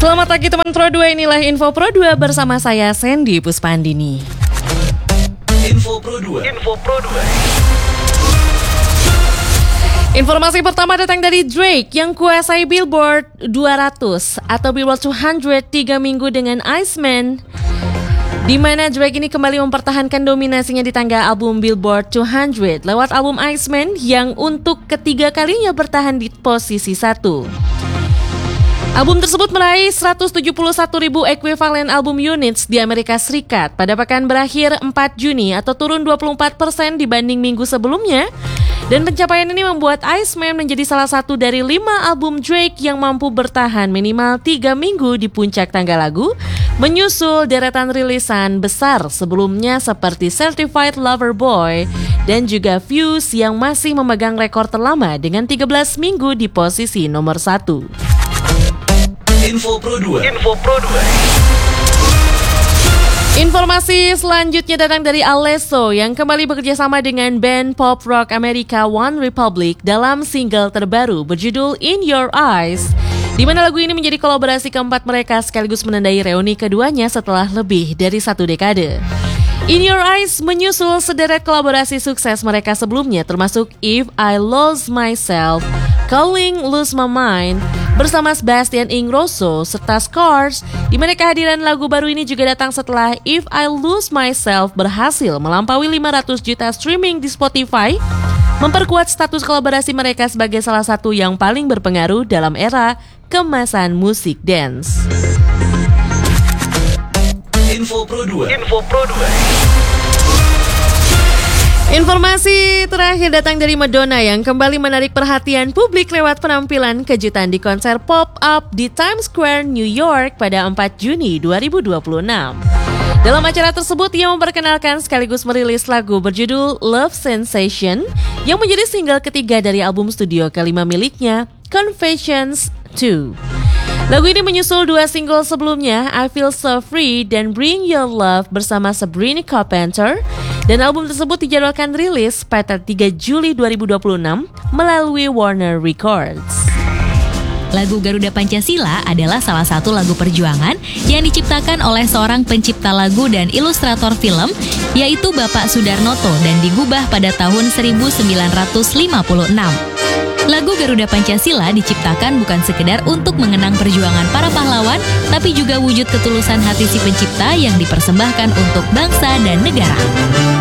Selamat pagi teman Pro 2, inilah Info Pro 2 bersama saya Sandy Puspandini. Info Pro 2. Informasi pertama datang dari Drake yang kuasai Billboard 200 atau Billboard 200 3 minggu dengan Iceman, di mana Drake ini kembali mempertahankan dominasinya di tangga album Billboard 200 lewat album Iceman yang untuk ketiga kalinya bertahan di posisi 1. Album tersebut meraih 171.000 ekuivalen album units di Amerika Serikat pada pekan berakhir 4 Juni atau turun 24% dibanding minggu sebelumnya. Dan pencapaian ini membuat Iceman menjadi salah satu dari 5 album Drake yang mampu bertahan minimal 3 minggu di puncak tangga lagu, menyusul deretan rilisan besar sebelumnya seperti Certified Lover Boy dan juga Fuse yang masih memegang rekor terlama dengan 13 minggu di posisi nomor 1. Info Pro 2. Informasi selanjutnya datang dari Alesso yang kembali bekerja sama dengan band pop rock Amerika One Republic dalam single terbaru berjudul In Your Eyes, di mana lagu ini menjadi kolaborasi keempat mereka sekaligus menandai reuni keduanya setelah lebih dari 1 dekade. In Your Eyes menyusul sederet kolaborasi sukses mereka sebelumnya termasuk If I Lose Myself, Calling Lose My Mind bersama Sebastian Ingrosso serta Scars, di mana kehadiran lagu baru ini juga datang setelah If I Lose Myself berhasil melampaui 500 juta streaming di Spotify, memperkuat status kolaborasi mereka sebagai salah satu yang paling berpengaruh dalam era kemasan musik dance. Info Pro 2. Informasi terakhir datang dari Madonna yang kembali menarik perhatian publik lewat penampilan kejutan di konser pop-up di Times Square, New York pada 4 Juni 2026. Dalam acara tersebut, ia memperkenalkan sekaligus merilis lagu berjudul Love Sensation yang menjadi single ketiga dari album studio kelima miliknya, Confessions 2. Lagu ini menyusul 2 single sebelumnya, I Feel So Free dan Bring Your Love bersama Sabrina Carpenter, dan album tersebut dijadwalkan rilis pada 3 Juli 2026 melalui Warner Records. Lagu Garuda Pancasila adalah salah satu lagu perjuangan yang diciptakan oleh seorang pencipta lagu dan ilustrator film, yaitu Bapak Sudarnoto, dan digubah pada tahun 1956. Lagu Garuda Pancasila diciptakan bukan sekedar untuk mengenang perjuangan para pahlawan, tapi juga wujud ketulusan hati si pencipta yang dipersembahkan untuk bangsa dan negara.